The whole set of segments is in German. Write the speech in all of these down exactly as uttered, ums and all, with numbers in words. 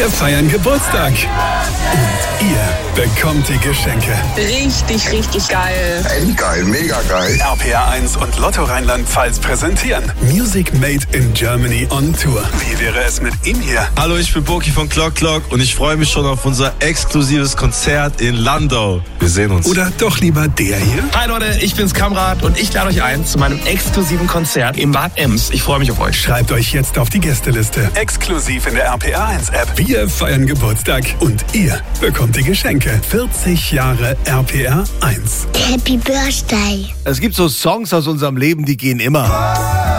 Wir feiern Geburtstag. Und ihr bekommt die Geschenke. Richtig, richtig geil. Endgeil, mega geil. R P R eins und Lotto Rheinland-Pfalz präsentieren Music Made in Germany on Tour. Wie wäre es mit ihm hier? Hallo, ich bin Boki von Clock Clock und ich freue mich schon auf unser exklusives Konzert in Landau. Wir sehen uns. Oder doch lieber der hier? Hi Leute, ich bin's Kamrat und ich lade euch ein zu meinem exklusiven Konzert im Bad Ems. Ich freue mich auf euch. Schreibt euch jetzt auf die Gästeliste. Exklusiv in der R P R eins App. Wir feiern Geburtstag und ihr bekommt die Geschenke. vierzig Jahre R P R eins. Happy Birthday. Es gibt so Songs aus unserem Leben, die gehen immer.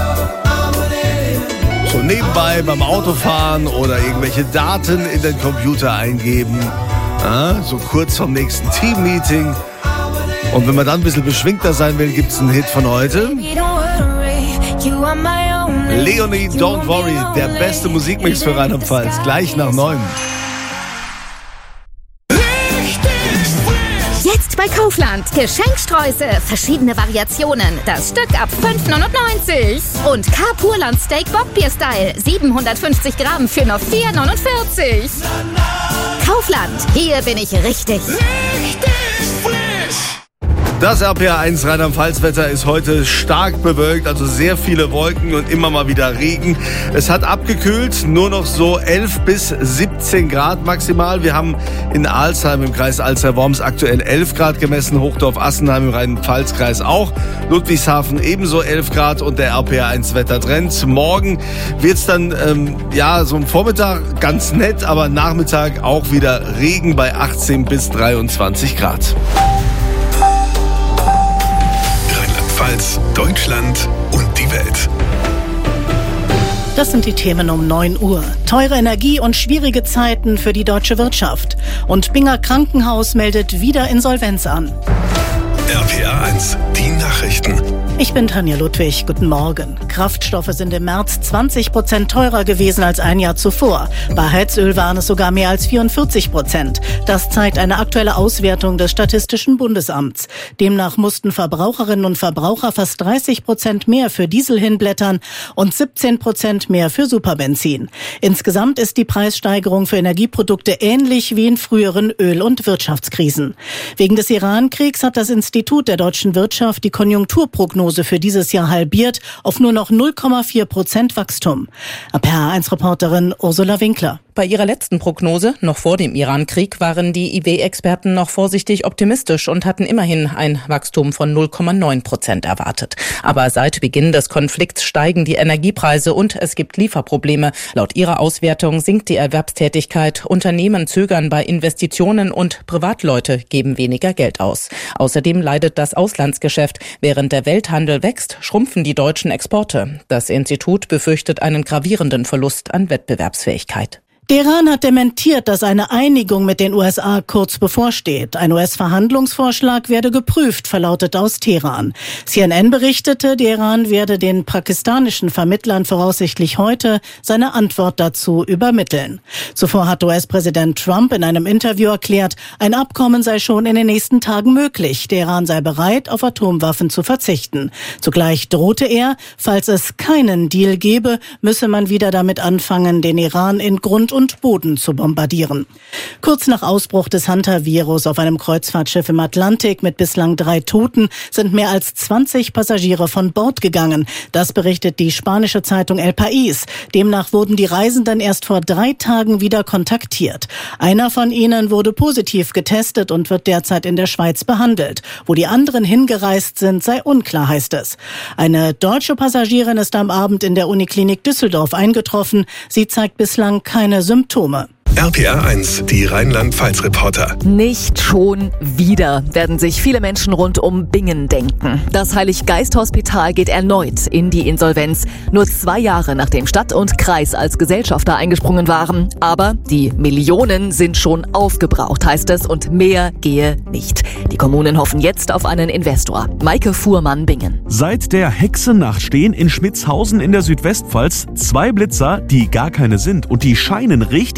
So nebenbei beim Autofahren oder irgendwelche Daten in den Computer eingeben. Ja, so kurz vom nächsten Team-Meeting. Und wenn man dann ein bisschen beschwingter sein will, gibt es einen Hit von heute. Leonie, Don't Worry, der beste Musikmix für Rheinland-Pfalz, gleich nach neun. Jetzt bei Kaufland. Geschenksträuße, verschiedene Variationen. Das Stück ab fünf neunundneunzig. Und K-Purland Steak Bockbier-Style. siebenhundertfünfzig Gramm für nur vier neunundvierzig. Kaufland, hier bin ich richtig. Das R P R eins Rheinland-Pfalz-Wetter ist heute stark bewölkt, also sehr viele Wolken und immer mal wieder Regen. Es hat abgekühlt, nur noch so elf bis siebzehn Grad maximal. Wir haben in Alsheim im Kreis Alzey-Worms aktuell elf Grad gemessen, Hochdorf-Assenheim im Rhein-Pfalz-Kreis auch, Ludwigshafen ebenso elf Grad und der R P R eins Wettertrend. Morgen wird's dann, ähm, ja, so am Vormittag ganz nett, aber Nachmittag auch wieder Regen bei achtzehn bis dreiundzwanzig Grad. Rheinland-Pfalz, Deutschland und die Welt. Das sind die Themen um neun Uhr. Teure Energie und schwierige Zeiten für die deutsche Wirtschaft. Und Binger Krankenhaus meldet wieder Insolvenz an. R P R eins, die Nachrichten. Ich bin Tanja Ludwig. Guten Morgen. Kraftstoffe sind im März zwanzig Prozent teurer gewesen als ein Jahr zuvor. Bei Heizöl waren es sogar mehr als vierundvierzig Prozent. Das zeigt eine aktuelle Auswertung des Statistischen Bundesamts. Demnach mussten Verbraucherinnen und Verbraucher fast dreißig Prozent mehr für Diesel hinblättern und siebzehn Prozent mehr für Superbenzin. Insgesamt ist die Preissteigerung für Energieprodukte ähnlich wie in früheren Öl- und Wirtschaftskrisen. Wegen des Iran-Kriegs hat das Institut der deutschen Wirtschaft die Konjunkturprognose für dieses Jahr halbiert auf nur noch null Komma vier Prozent Wachstum. R P R eins Reporterin Ursula Winkler. Bei ihrer letzten Prognose, noch vor dem Iran-Krieg, waren die I W-Experten noch vorsichtig optimistisch und hatten immerhin ein Wachstum von null Komma neun Prozent erwartet. Aber seit Beginn des Konflikts steigen die Energiepreise und es gibt Lieferprobleme. Laut ihrer Auswertung sinkt die Erwerbstätigkeit, Unternehmen zögern bei Investitionen und Privatleute geben weniger Geld aus. Außerdem leidet das Auslandsgeschäft. Während der Welthandel wächst, schrumpfen die deutschen Exporte. Das Institut befürchtet einen gravierenden Verlust an Wettbewerbsfähigkeit. Der Iran hat dementiert, dass eine Einigung mit den U S A kurz bevorsteht. Ein U S-Verhandlungsvorschlag werde geprüft, verlautet aus Teheran. C N N berichtete, der Iran werde den pakistanischen Vermittlern voraussichtlich heute seine Antwort dazu übermitteln. Zuvor hat U S-Präsident Trump in einem Interview erklärt, ein Abkommen sei schon in den nächsten Tagen möglich. Der Iran sei bereit, auf Atomwaffen zu verzichten. Zugleich drohte er, falls es keinen Deal gebe, müsse man wieder damit anfangen, den Iran in Grund und Boden zu bombardieren. Kurz nach Ausbruch des Hunter-Virus auf einem Kreuzfahrtschiff im Atlantik mit bislang drei Toten sind mehr als zwanzig Passagiere von Bord gegangen. Das berichtet die spanische Zeitung El País. Demnach wurden die Reisenden erst vor drei Tagen wieder kontaktiert. Einer von ihnen wurde positiv getestet und wird derzeit in der Schweiz behandelt. Wo die anderen hingereist sind, sei unklar, heißt es. Eine deutsche Passagierin ist am Abend in der Uniklinik Düsseldorf eingetroffen. Sie zeigt bislang keine Symptome. R P R eins, die Rheinland-Pfalz-Reporter. Nicht schon wieder, werden sich viele Menschen rund um Bingen denken. Das Heilig-Geist-Hospital geht erneut in die Insolvenz. Nur zwei Jahre nachdem Stadt und Kreis als Gesellschafter eingesprungen waren. Aber die Millionen sind schon aufgebraucht, heißt es, und mehr gehe nicht. Die Kommunen hoffen jetzt auf einen Investor. Maike Fuhrmann, Bingen. Seit der Hexennacht stehen in Schmitzhausen in der Südwestpfalz zwei Blitzer, die gar keine sind. Und die scheinen richtig gut zu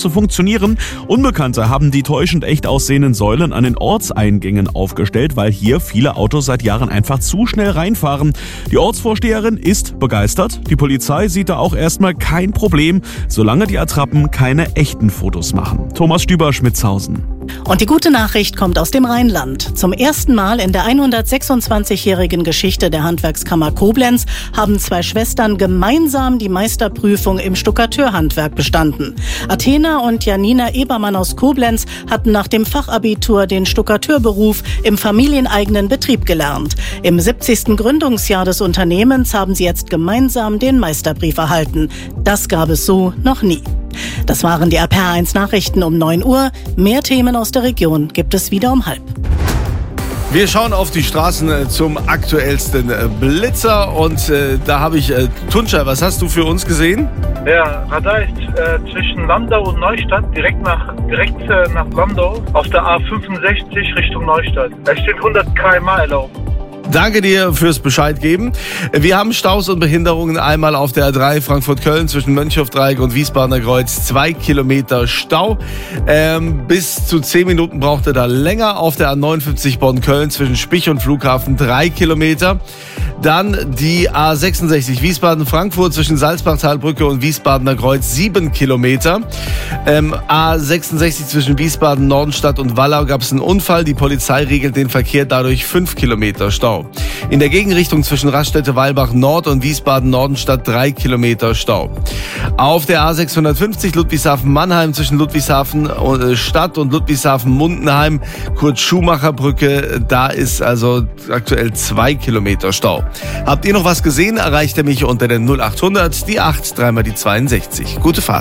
zu funktionieren. Unbekannte haben die täuschend echt aussehenden Säulen an den Ortseingängen aufgestellt, weil hier viele Autos seit Jahren einfach zu schnell reinfahren. Die Ortsvorsteherin ist begeistert. Die Polizei sieht da auch erstmal kein Problem, solange die Attrappen keine echten Fotos machen. Thomas Stüber-Schmitzhausen. Und die gute Nachricht kommt aus dem Rheinland. Zum ersten Mal in der hundertsechsundzwanzigjährigen Geschichte der Handwerkskammer Koblenz haben zwei Schwestern gemeinsam die Meisterprüfung im Stuckateurhandwerk bestanden. Athena und Janina Ebermann aus Koblenz hatten nach dem Fachabitur den Stuckateurberuf im familieneigenen Betrieb gelernt. Im siebzigsten Gründungsjahr des Unternehmens haben sie jetzt gemeinsam den Meisterbrief erhalten. Das gab es so noch nie. Das waren die R P R eins Nachrichten um neun Uhr. Mehr Themen aus der Region gibt es wieder um halb. Wir schauen auf die Straßen zum aktuellsten Blitzer und äh, da habe ich äh, Tunca, was hast du für uns gesehen? Ja, Radar ist äh, zwischen Landau und Neustadt, direkt nach direkt äh, nach Landau auf der A fünfundsechzig Richtung Neustadt. Es steht hundert Kilometer pro Stunde erlaubt. Danke dir fürs Bescheid geben. Wir haben Staus und Behinderungen einmal auf der A drei Frankfurt-Köln zwischen Mönchhof-Dreieck und Wiesbadener Kreuz. Zwei Kilometer Stau. Ähm, bis zu zehn Minuten braucht er da länger. Auf der A neunundfünfzig Bonn-Köln zwischen Spich und Flughafen drei Kilometer. Dann die A sechsundsechzig Wiesbaden-Frankfurt zwischen Salzbachtalbrücke und Wiesbadener Kreuz sieben Kilometer. Ähm, A sechsundsechzig zwischen Wiesbaden-Nordenstadt und Wallau gab es einen Unfall. Die Polizei regelt den Verkehr dadurch fünf Kilometer Stau. In der Gegenrichtung zwischen Raststätte-Weilbach Nord und Wiesbaden-Nordenstadt drei Kilometer Stau. Auf der A sechshundertfünfzig Ludwigshafen-Mannheim zwischen Ludwigshafen Stadt und Ludwigshafen-Mundenheim, Kurt-Schumacher-Brücke, da ist also aktuell zwei Kilometer Stau. Habt ihr noch was gesehen? Erreicht ihr mich unter der null achthundert, die acht, dreimal die zweiundsechzig. Gute Fahrt.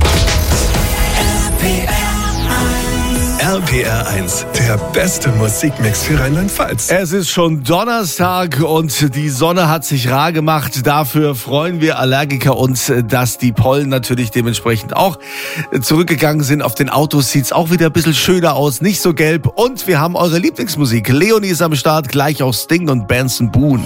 R P R eins, der beste Musikmix für Rheinland-Pfalz. Es ist schon Donnerstag und die Sonne hat sich rar gemacht. Dafür freuen wir Allergiker uns, dass die Pollen natürlich dementsprechend auch zurückgegangen sind. Auf den Autos sieht's auch wieder ein bisschen schöner aus, nicht so gelb. Und wir haben eure Lieblingsmusik. Leonie ist am Start, gleich auch Sting und Benson Boone.